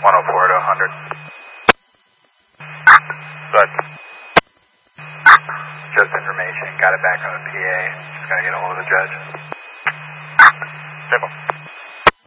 104 to 100. Good. Just information, got it back on the PA. Just gotta get a hold of the judge. Simple.